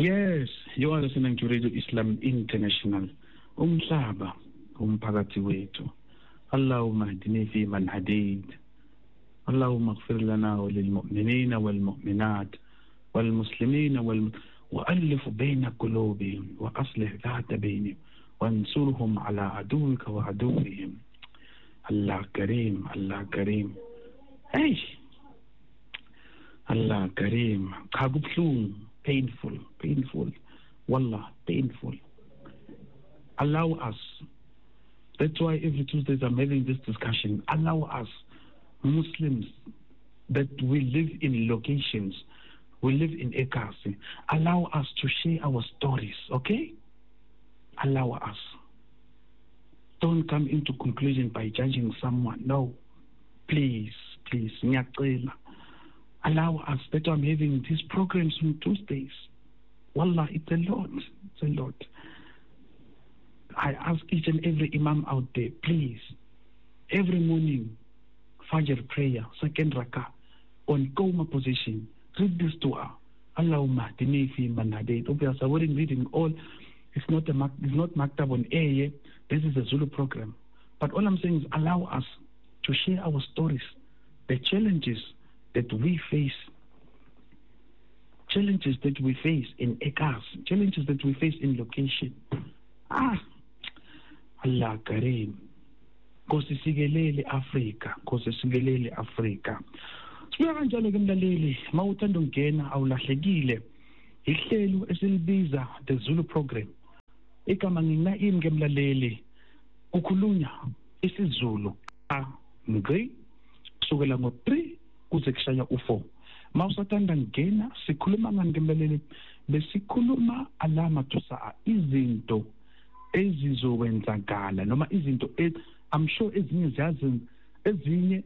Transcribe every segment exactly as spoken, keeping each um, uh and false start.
Yes, you are listening to Radio Islam International. Umhlaba umphakathi wethu. Allahumma hdini fi man hadayt. Allahumma ighfir lana wa lil mu'minina wal mu'minat wal muslimina wal وألف بين قلوبهم وأصلح ذات بينهم وانصرهم على عدوك وعدوهم. الله كريم الله كريم. Hey, Allah Kareem. Kabublu, painful, painful. Wallah, painful. Allow us. That's why every Tuesdays I'm having this discussion. Allow us, Muslims, that we live in locations, we live in acres. Allow us to share our stories, okay? Allow us. Don't come into conclusion by judging someone. No. Please, please. Allow us. That I'm having these programs on Tuesdays. Wallah, it's a lot. It's a lot. I ask each and every imam out there, please, every morning, Fajr prayer, second rakah, on Qawma position, read this dua. Allahumma hdini fi man hadayt. Obviously, I wasn't reading all. It's not a it's not marked up on air. This is a Zulu program. But all I'm saying is allow us to share our stories, the challenges that we face, challenges that we face in acres, challenges that we face in location. Ah, Allah Kareem. Kosi sigelele Africa, kosi sigelele Africa. Sibuya kanjalo ke mlaleli, mawuthanda ungena awulahlekile. Ihlelo esilibiza the Zulu program. Igama ngina ini ke mlaleli. Ukukhulunywa isiZulu a ngqi kusukela ngo three kuze kushaya u four. Mawusathanda ngena sikhuluma ngani ke mlaleli? Besikhuluma alama tusa izinto ezizokwenzakala noma izinto I'm sure ezinye ziyazi ezinye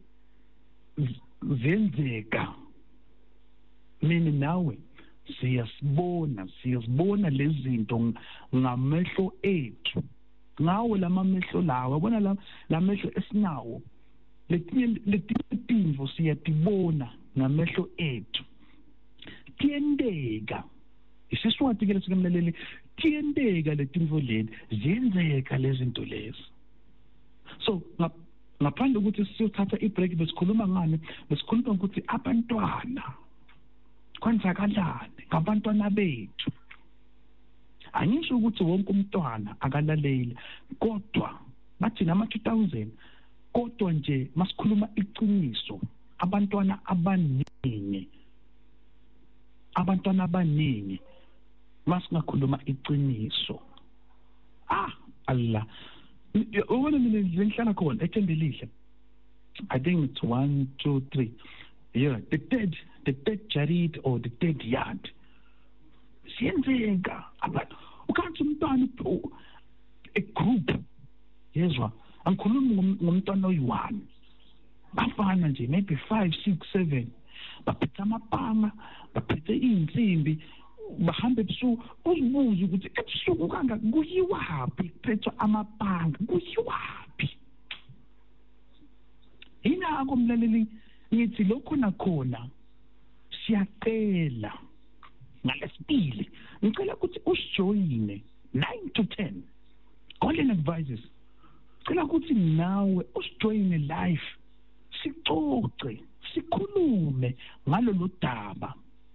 zenzeka. Mina nawe siyasibona siyasibona lezi zinto ngamehlo ethu. Ngawo lamamehlo lawa bona la lamehlo esinawo letinye letinto siyatibona ngamehlo ethu. Tiyendeka isiswati ke lesikemleleli tiyendeka letinto lezi ziyenzeka lezi zinto lezi. So ngaphandle ukuthi siyothatha ibreak besikhuluma ngani besikhuluma ukuthi abantwana kwenzakalani ngabantwana bethu. Angisho ukuthi wonke umntwana akalaleli kodwa bathi nama two thousand kodwa nje masikhuluma iqiniso abantwana abaningi abantwana abaningi masingakhuluma iqiniso. Ah Allah ubona mina ngihlala khona eThembelihle. I think it's one two three. Yeah, the third the third jarid or the third yard. Siyenzeka abantu ukanti umntwana a group yezwa angikhulumi ngomntwana oyi-one bafana nje maybe five six seven baphethe amapanga baphethe iy'nsimbi bahambe ebusuku uzibuze ukuthi ebusuku kanga kuyiwaphi kuphethwe amapanga kuyiwaphi. Yingakho mlaleli ngithi lokho nakhona siyacela ngalesibili ngicela ukuthi usijoyine nine to ten golden advices. Ngicela ukuthi nawe usijoyine live sixoxe sikhulume ngalolu daba.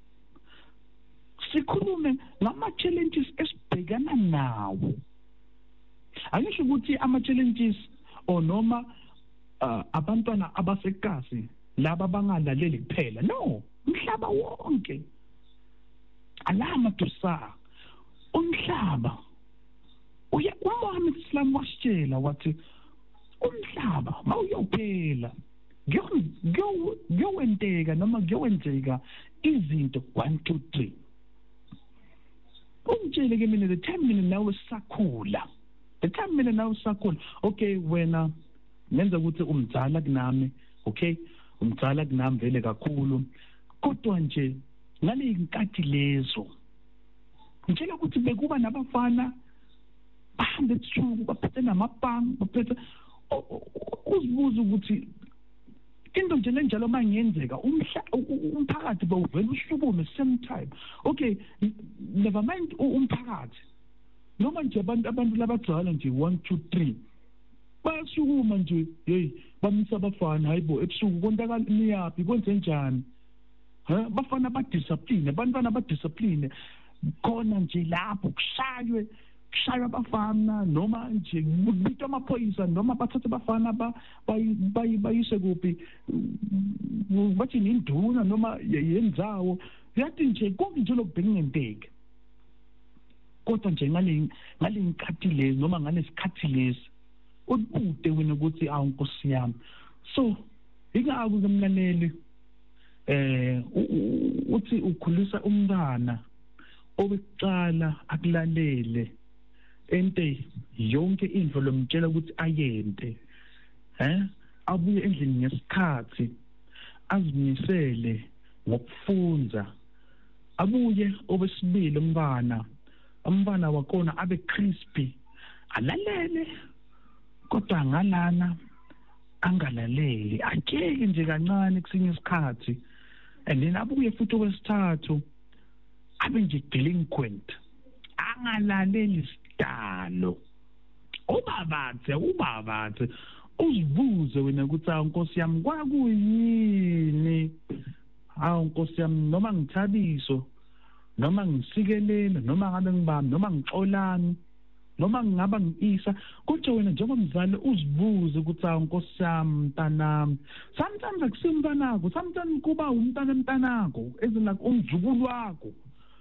Sikhulume ngama challenges esibhekana nawo. Angisho ukuthi ama challenges or noma uh, abantwana abasekasi laba bangalaleli kuphela. No, umhlaba wonke. Alama tusa umhlaba uya uMuhammad Islam wasitshela wathi umhlaba mawuyophela ngiyowenteka noma ngiyowenzeka izinto one two three. Ungitshele ke mina the time mina nawe sakhula the time mina nawe sakhula okay wena nenza ukuthi umdzala kunami okay umdzala kunami vele kakhulu kodwa nje ngale inkathi lezo ngitshela ukuthi bekuba nabafana bahambe ebusuku baphethe namapanga baphethe uzibuza ukuthi into nje lenjalo mangiyenzeka umhla umphakathi bawuvela usukume same time. Okay, never mind umphakathi noma nje abantu abantu labadala nje one two three basukuma nje hey bamisa abafana hayibo ebusuku kontakala niyaphi kwenze njani ha bafana ba discipline abantwana ba discipline khona nje lapho kushaywe kushaywa abafana noma nje kubitwa amaphoyisa noma bathathe abafana ba bayise kuphi bathi induna noma yenzawo yathi nje konke nje lokubhekengenteke kodwa nje ngale ngale ngikhathi lezi noma ngalesikhathi lezi ubude wena ukuthi awu Nkosi yami. So ingakho kumlaleli eh uthi ukhulisa umntana obekuqala akulalele ente yonke into lomtshela ukuthi ayente eh abuye endlini ngesikhathi azimisele ngokufunda abuye obesibili umntana umntana wakona abe crispy alalele kodwa ngalana angalaleli akeke nje kancane kusinye isikhathi and then abuye futhi okwesithathu abe nje delinquent angalaleli sidalo ubabathe ubabathe uzibuze wena ukuthi awu Nkosi yami kwakuyini awu Nkosi yami noma ngithabiso noma ngisikelele noma ngabe ngibami noma ngixolani noma ngingaba ngisa kodwa wena njengomzali uzibuze ukuthi awu Nkosi yami mntanami sometimes akusimntanako sometimes kuba umntana emntanako ezina umzukulu wakho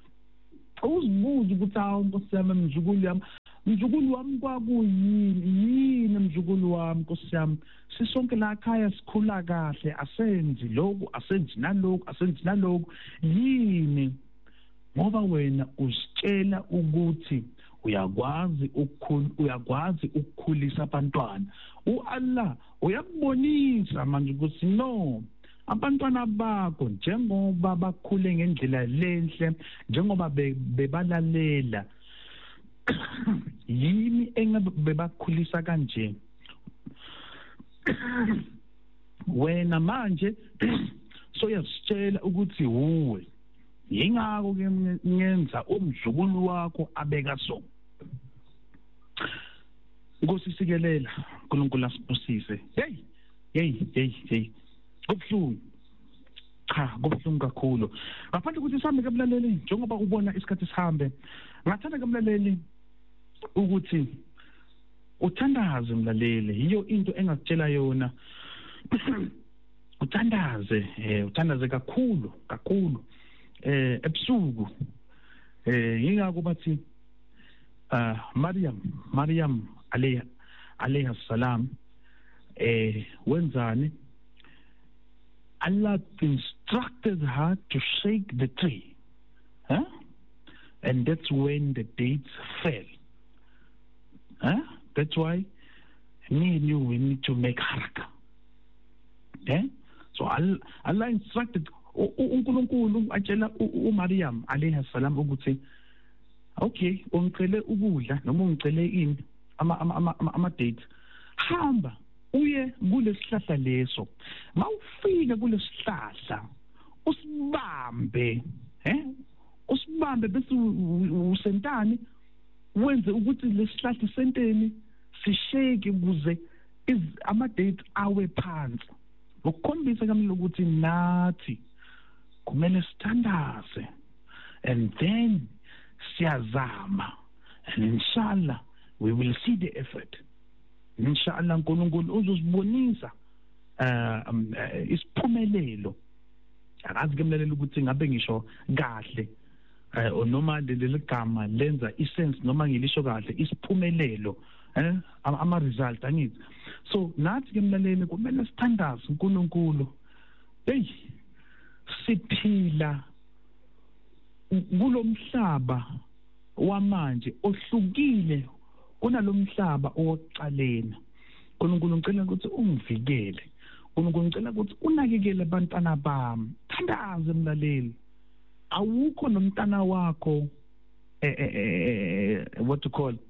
uzibuze ukuthi awu Nkosi yami mzukulu yami mzukulu wami kwakuyini yini mzukulu wami Nkosi yami sisonke la ekhaya sikhula kahle asenzi lokho asenzi nalokho asenzi nalokho yini ngoba wena usitshela ukuthi uyakwazi ukukhulu uyakwazi ukukhulisa abantwana uAllah uyakubonisa manje ukuthi no abantwana bakho njengoba bakhule ngendlela lenhle njengoba bebalalela yimi engabe bebakhulisa kanje wena manje so yasitshela ukuthi uwe yingakho ke ngenza umzukulu wakho abeka so Nkosi sikelela uNkulunkulu asibusise hey hey hey hey kubhlungu cha kubhlungu kakhulu ngaphandle ukuthi sihambe kabulaleli njengoba ubona isikhathi sihambe ngathanda kamlaleli ukuthi uthandaze umlaleli iyo into engakutshela yona uthandaze eh uthandaze kakhulu kakhulu eh ebusuku eh yingakho bathi ah Maryam Maryam alayha alayha salam eh wenzani Allah instructed her to shake the tree huh and that's when the dates fell huh that's why me and you we need to make haraka eh so Allah, Allah instructed uNkulunkulu atshela uMaryam alayha salam ukuthi okay ungicele ukudla noma ungicele ini ama ama ama date hamba uye kulesihlahla leso mawufika kulesihlahla usibambe eh usibambe bese usentani wenze ukuthi lesihlahla senteni sisheke ukuze ama date awe phansi ukukhombisa kamlo ukuthi nathi kumele sithandaze and then siyazama and inshallah we will see the effort inshallah uNkulunkulu uzosibonisa uh isiphumelelo akazi kemlelela ukuthi ngabe ngisho kahle eh noma leli gama lenza isense noma ngilisho kahle isiphumelelo eh ama result angithi so nathi kemlaleli kumele sithandaze uNkulunkulu hey siphila kulomhlaba wamanje ohlukile kunalomhlaba owokuqaleni uNkulunkulu ngicela ukuthi ungivikele uNkulunkulu ngicela ukuthi unakekele abantwana bami thandaze mlaleli awukho nomntana wakho eh eh what to call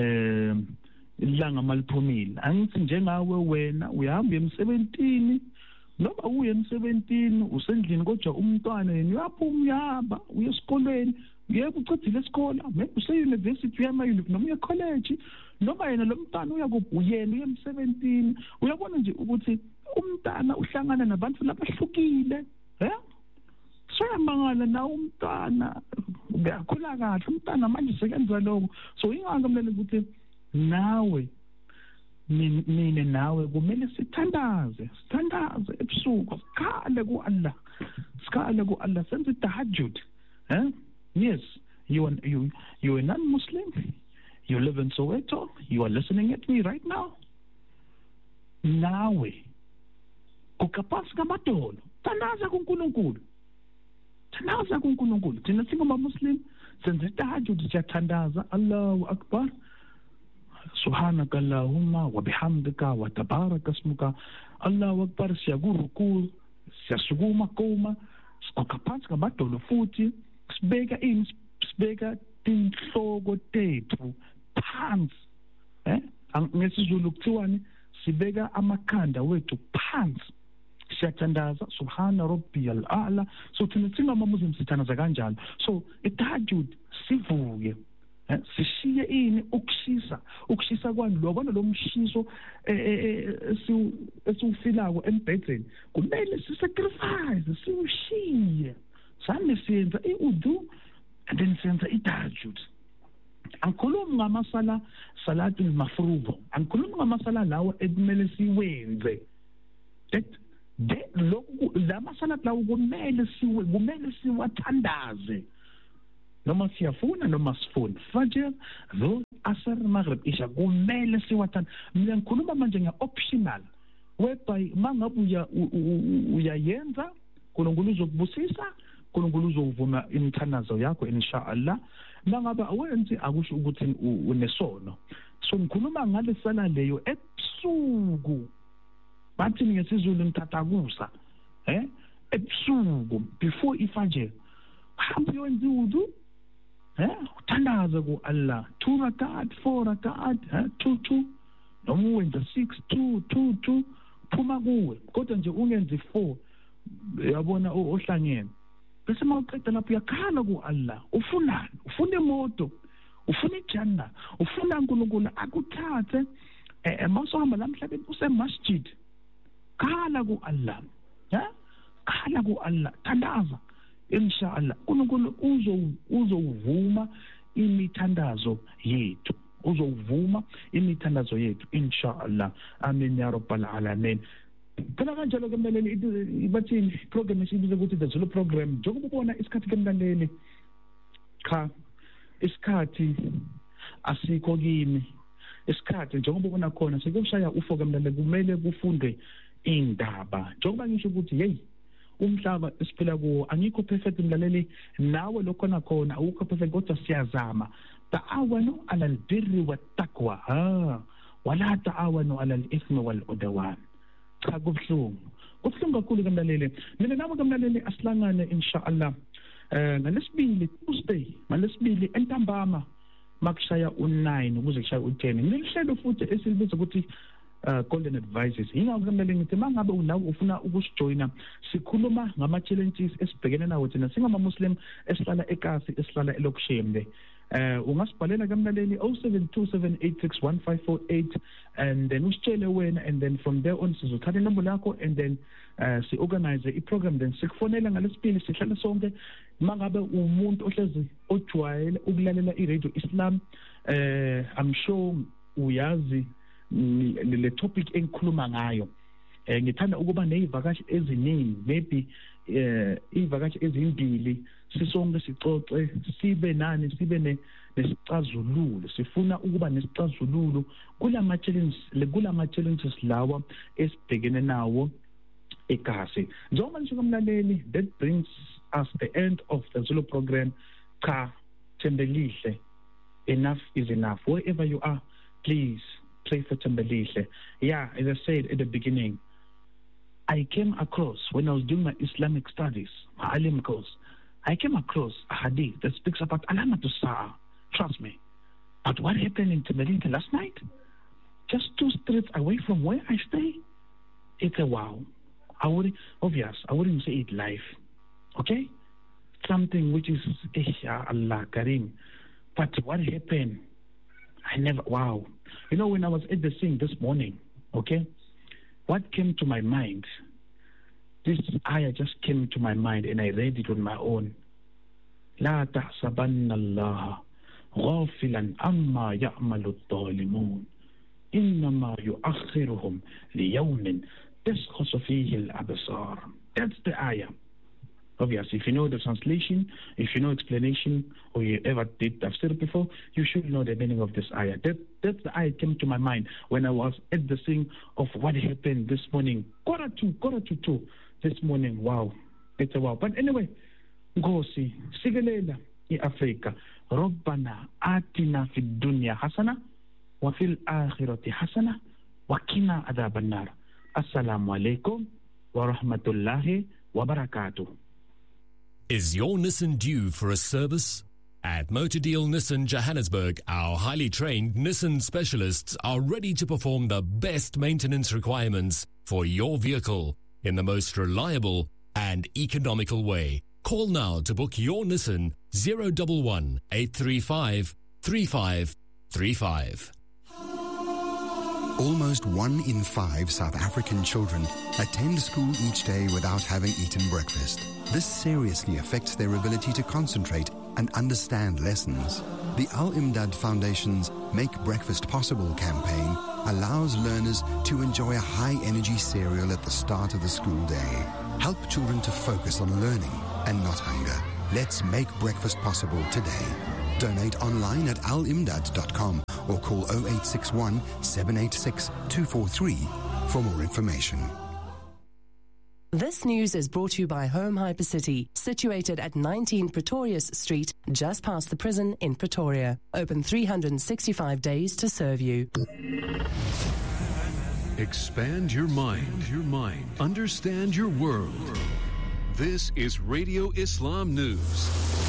um ilanga maliphumile angithi njengawe wena uyahamba emsebenzini noma uye emsebentini usendlini kodwa umntwana yena uyaphuma uyahamba uye esikolweni yebo ucedile isikole maybe use-university uyama noma uye college noma yena lo mntwana uyakubuyena uye emsebentini uyabona nje ukuthi umntana uhlangana nabantu labahlukile eh soyamangala na umntwana uyakhula kahle umntwana manje sekenza lokho so ingakho kumele ukuthi nawe mina nawe kumele sithandaze sithandaze ebusuku sikhale ku-Allah sikhale ku-Allah senze tahajjud eh yes you are you you are non-Muslim, you live in Soweto, you are listening at me right now, nawe ukapasi kamadolo thandaza kuNkulunkulu thandaza kuNkulunkulu thina singama-Muslim senze tahajjud siyathandaza Allahu Akbar subhanaka Allahumma wa bihamdika wa tabaraka ismuka Allahu Akbar siyakuruku siyasukuma koma sikoka phansi ngamadolo futhi sibeka ini sibeka tinhloko tethu phansi eh ngesizulu kuthiwani sibeka amakhanda wethu phansi siyathandaza subhana rabbiyal a'la so thina singama-Muslim sithandaza kanjalo so itahajjud sivuke eh sishiye ini ukushisa ukushisa kwani lobona lo mshiso esiwufilako embhedeni kumele sisacrifice siwushiye sami siyenza iudu and then siyenza itahajjud angikhulumi ngamasala salatu al-mafruḍa angikhulumi ngamasala lawo ekumele siwenze that lokhu lamasala lawo kumele siwe kumele siwathandaze noma siyafuna noma sifuna fajr dhuhr asr maghrib isha kumele siwathanda mina ngikhuluma manje nge-optional whereby mangabe uya uyayenza uNkulunkulu uzokubusisa uNkulunkulu uzovuma imithandazo yakho inshallah mangabe awenzi akusho ukuthi unesono so ngikhuluma ngale sala leyo ebusuku bathi ngesizulu ngithathakusa eh ebusuku before ifajr hamba uyenza udu eh uthandaza ku-Allah two rakat four rakat eh two two noma uwenza six two two two phuma kuwe kodwa nje ungenzi four uyabona ohlangene bese mawuqeda lapho uyakhala ku-Allah ufunani ufuna imoto ufuna ijanna ufuna uNkulunkulu akuthathe eh mawusohamba la emhlabeni usemasjid khala ku-Allah eh khala ku-Allah thandaza inshallah uNkulunkulu uzo uzovuma imithandazo yethu uzovuma imithandazo yethu inshallah amen ya rabbal alamin phela kanjalo ke mlaleli bathini program esibiza ukuthi the Zulu program njengoba ubona isikhathi ke mlaleli cha isikhathi asikho kimi isikhathi njengoba ubona khona sekushaya ufo ke mlaleli kumele kufunde indaba njengoba ngisho ukuthi hey umhlaba esiphila kuwo angikho perfect mlaleli nawe lokhona khona awukho perfect kodwa siyazama ta'awanu 'ala al-birri wat-taqwa ha wala ta'awanu 'ala al-ithmi wal-udwan cha kubhlungu kubhlungu kakhulu ke mlaleli mina nawe ke mlaleli asihlangane inshallah eh ngalesibili Tuesday ngalesibili entambama makushaya u-nine ukuze kushaya u-ten nilihlelo futhi esilibiza ukuthi Uh, golden advices ingakho kumele ngithi mangabe unawo ufuna ukusijoyina sikhuluma ngama-challenges esibhekene nawo thina singama-Muslim esihlala ekasi esihlala elokushembe eh uh, ungasibhalela kamlaleli oh seven two seven eight six one five four eight and then usitshele wena and then from there on sizothatha inombolo yakho and then uh, si-organize i-program then sikufonela ngalesibili sihlale sonke mangabe umuntu ohlezi ojwayele ukulalela i-Radio Islam eh uh, I'm sure uyazi le topic engikhuluma ngayo eh ngithanda ukuba nezivakashi eziningi maybe eh izivakashi ezimbili sisonke sicoce sibe nani sibe nesicazululo sifuna ukuba nesicazululo kulama challenges kulama challenges lawa esibhekene nawo ekasi njengoba ngisho kumlaleli that brings us the end of the Zulu program cha Thembelihle enough is enough wherever you are please pray for Thembelihle. Yeah, as I said at the beginning, I came across, when I was doing my Islamic studies, my Alim course, I came across a hadith that speaks about Alamatus Sa'a. Trust me. But what happened in Thembelihle last night? Just two streets away from where I stay? It's a wow. I would, obvious, I wouldn't say it live, okay? Something which is, Isha Allah Karim. But what happened? I never, wow. You know, when I was at the scene this morning, okay, what came to my mind, this ayah just came to my mind and I read it on my own. لا تحسبن الله غافلا عما يعمل الظالمون إنما يؤخرهم ليوم تشخص فيه الأبصار. That's the ayah. Obviously, if you know the translation, if you know explanation, or you ever did tafsir before, you should know the meaning of this ayah. That, that's the ayah came to my mind when I was at the scene of what happened this morning. Quarter to, quarter to two this morning. Wow. It's a wow. But anyway, Gosi, Sigalela, in Africa, Rabbana atina fid dunya hasana, wa fil akhirati hasana, wa qina adhaban nar. Assalamu alaikum wa rahmatullahi wa barakatuh. Is your Nissan due for a service? At Motor Deal Nissan Johannesburg, our highly trained Nissan specialists are ready to perform the best maintenance requirements for your vehicle in the most reliable and economical way. Call now to book your Nissan zero one one, eight three five, three five three five. Almost one in five South African children attend school each day without having eaten breakfast. This seriously affects their ability to concentrate and understand lessons. The Al-Imdad Foundation's Make Breakfast Possible campaign allows learners to enjoy a high-energy cereal at the start of the school day. Help children to focus on learning and not hunger. Let's make breakfast possible today. Donate online at al imdad dot com or call oh eight six one, seven eight six, two four three for more information. This news is brought to you by Home Hypercity, situated at nineteen Pretorius Street, just past the prison in Pretoria. Open three hundred sixty-five days to serve you. Expand your mind, your mind. Understand your world. This is Radio Islam News.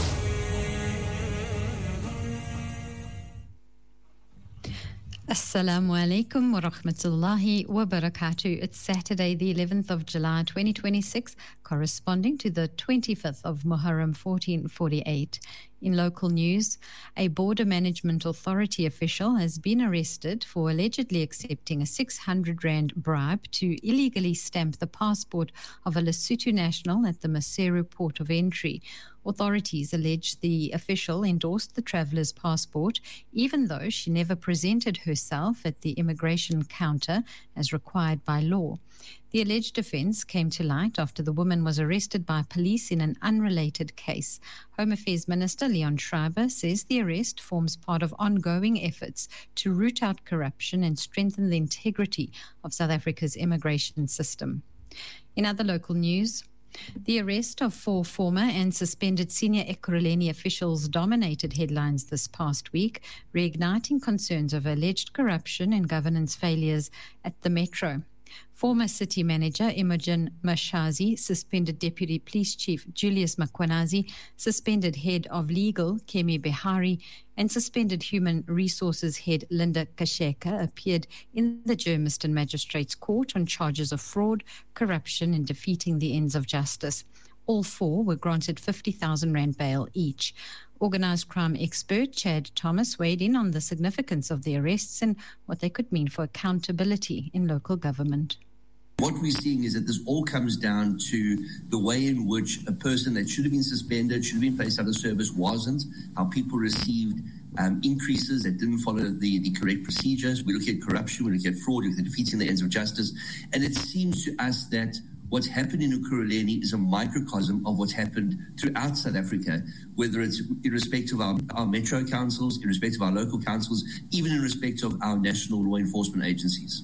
Assalamu alaikum wa rahmatullahi wa barakatuh. It's Saturday, the eleventh of July, twenty twenty-six, corresponding to the twenty-fifth of Muharram, fourteen forty-eight. In local news, a Border Management Authority official has been arrested for allegedly accepting a six hundred rand bribe to illegally stamp the passport of a Lesotho national at the Maseru port of entry. Authorities allege the official endorsed the traveller's passport, even though she never presented herself at the immigration counter as required by law. The alleged offence came to light after the woman was arrested by police in an unrelated case. Home Affairs Minister Leon Schreiber says the arrest forms part of ongoing efforts to root out corruption and strengthen the integrity of South Africa's immigration system. In other local news, the arrest of four former and suspended senior Ekurhuleni officials dominated headlines this past week, reigniting concerns of alleged corruption and governance failures at the Metro. Former City Manager Imogen Mashazi, suspended Deputy Police Chief Julius Makwanazi, suspended Head of Legal Kemi Behari, and suspended Human Resources Head Linda Kasheka appeared in the Germiston Magistrates Court on charges of fraud, corruption, and defeating the ends of justice. All four were granted fifty thousand rand bail each. Organised crime expert Chad Thomas weighed in on the significance of the arrests and what they could mean for accountability in local government. What we're seeing is that this all comes down to the way in which a person that should have been suspended, should have been placed out of service, wasn't, how people received um, increases that didn't follow the, the correct procedures. We look at corruption, we look at fraud, we look at defeating the ends of justice. And it seems to us that what's happened in Ekurhuleni is a microcosm of what's happened throughout South Africa, whether it's in respect of our, our metro councils, in respect of our local councils, even in respect of our national law enforcement agencies.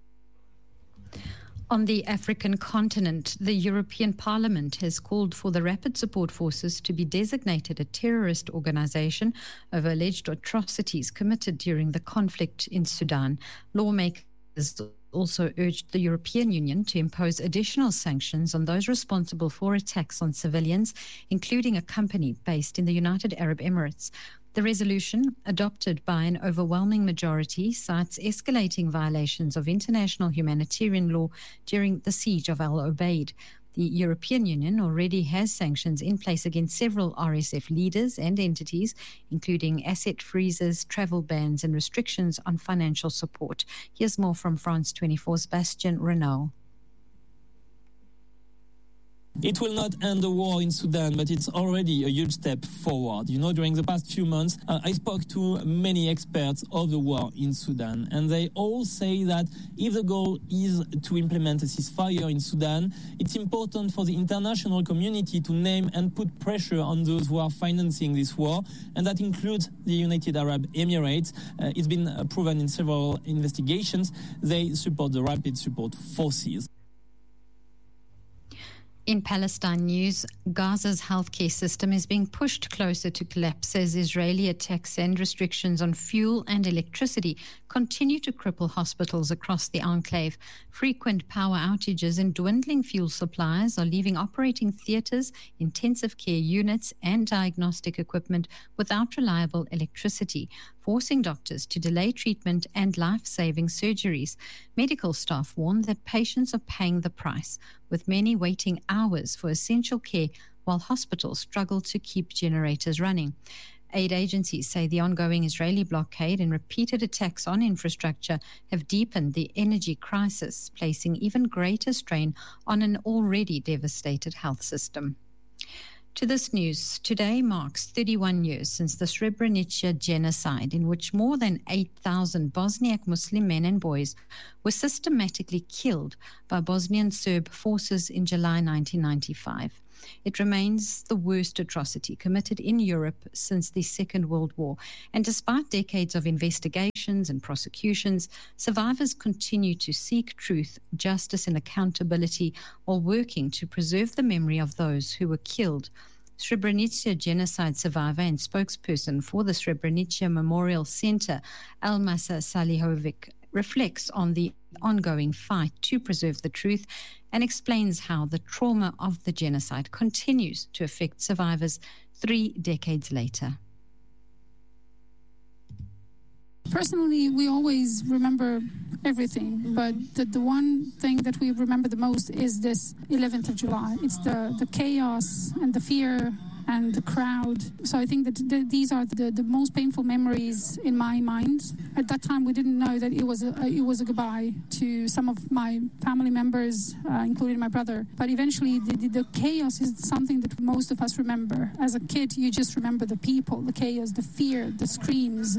On the African continent, the European Parliament has called for the Rapid Support Forces to be designated a terrorist organization over alleged atrocities committed during the conflict in Sudan. Lawmakers also urged the European Union to impose additional sanctions on those responsible for attacks on civilians, including a company based in the United Arab Emirates. The resolution, adopted by an overwhelming majority, cites escalating violations of international humanitarian law during the siege of Al Obeid. The European Union already has sanctions in place against several R S F leaders and entities, including asset freezes, travel bans, and restrictions on financial support. Here's more from France twenty-four's Bastien Renaud. It will not end the war in Sudan, but it's already a huge step forward. You know, during the past few months, uh, I spoke to many experts of the war in Sudan, and they all say that if the goal is to implement a ceasefire in Sudan, it's important for the international community to name and put pressure on those who are financing this war, and that includes the United Arab Emirates. Uh, it's been uh, proven in several investigations. They support the Rapid Support Forces. In Palestine news, Gaza's healthcare system is being pushed closer to collapse as Israeli attacks and restrictions on fuel and electricity continue to cripple hospitals across the enclave. Frequent power outages and dwindling fuel supplies are leaving operating theatres, intensive care units, and diagnostic equipment without reliable electricity, forcing doctors to delay treatment and life-saving surgeries. Medical staff warn that patients are paying the price, with many waiting hours for essential care while hospitals struggle to keep generators running. Aid agencies say the ongoing Israeli blockade and repeated attacks on infrastructure have deepened the energy crisis, placing even greater strain on an already devastated health system. To this news, today marks thirty-one years since the Srebrenica genocide, in which more than eight thousand Bosniak Muslim men and boys were systematically killed by Bosnian Serb forces in July nineteen ninety-five. It remains the worst atrocity committed in Europe since the Second World War, and despite decades of investigations and prosecutions, survivors continue to seek truth, justice, and accountability while working to preserve the memory of those who were killed. Srebrenica genocide survivor and spokesperson for the Srebrenica Memorial Center, Almasa Salihovic, reflects on the ongoing fight to preserve the truth and explains how the trauma of the genocide continues to affect survivors three decades later. Personally, we always remember everything, but the, the one thing that we remember the most is this eleventh of July. It's the, the chaos and the fear and the crowd. So I think that the, these are the, the most painful memories in my mind. At that time, we didn't know that it was a, it was a goodbye to some of my family members, uh, including my brother. But eventually, the, the, the chaos is something that most of us remember. As a kid, you just remember the people, the chaos, the fear, the screams.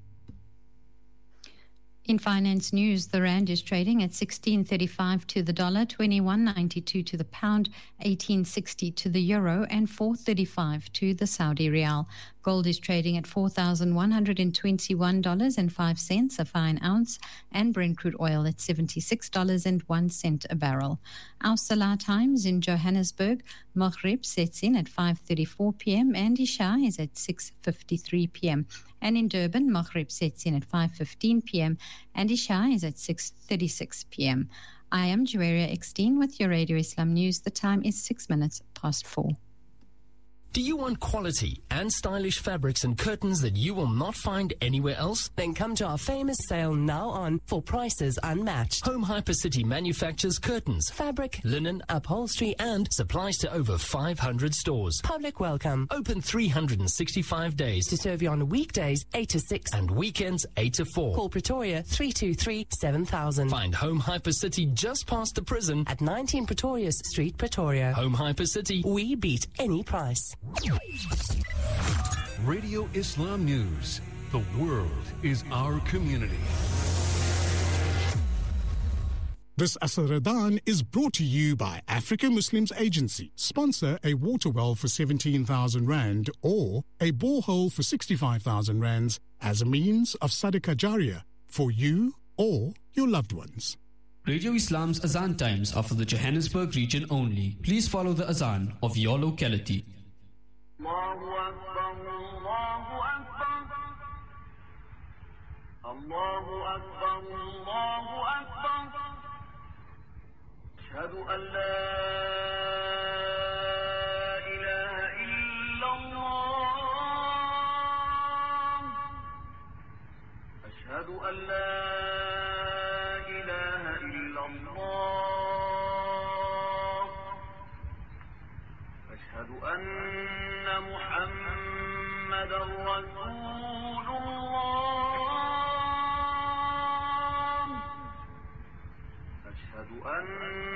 In finance news, the rand is trading at sixteen thirty-five to the dollar, twenty-one ninety-two to the pound, eighteen sixty to the euro, and four thirty-five to the Saudi rial. Gold is trading at four thousand one hundred twenty-one dollars and five cents a fine ounce, and Brent crude oil at seventy-six dollars and one cent a barrel. Our Salah times in Johannesburg, Maghrib sets in at five thirty-four p.m. and Isha is at six fifty-three p.m. And in Durban, Maghrib sets in at five fifteen p.m. and Isha is at six thirty-six p.m. I am Juwaria Eckstein with your Radio Islam News. The time is six minutes past four. Do you want quality and stylish fabrics and curtains that you will not find anywhere else? Then come to our famous sale now on for prices unmatched. Home Hypercity manufactures curtains, Fabric, linen, upholstery, and supplies to over five hundred stores. Public welcome. Open three hundred sixty-five days To serve you on weekdays eight to six and weekends eight to four. Call Pretoria three two three, seven thousand. Find Home Hypercity just past the prison At nineteen Pretorius Street, Pretoria. Home Hypercity. We beat any price. Radio Islam News. The world is our community. This Asr Ramadan is brought to you by Africa Muslims Agency. Sponsor a water well for seventeen thousand rand or a borehole for sixty-five thousand rands as a means of Sadaqah Jariyah for you or your loved ones. Radio Islam's Azan times are for the Johannesburg region only. Please follow the Azan of your locality. Allahu Akbar, Allahu Akbar, Allahu Akbar, Allahu Akbar, Ashhadu an la ilaha illallah. أشهد أن محمدا رسول الله أشهد أن